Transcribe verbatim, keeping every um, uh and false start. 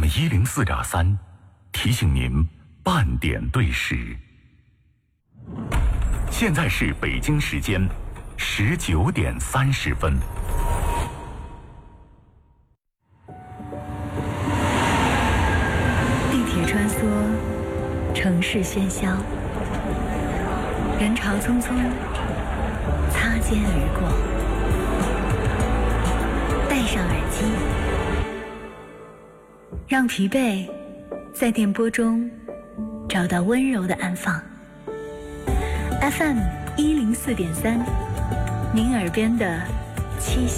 一零四点三，提醒您半点对时。现在是北京时间十九点三十分。 地铁穿梭，城市喧嚣，人潮匆匆，擦肩而过。戴上耳机，让疲惫在电波中找到温柔的安放。F M 一零四点三，您耳边的七夕。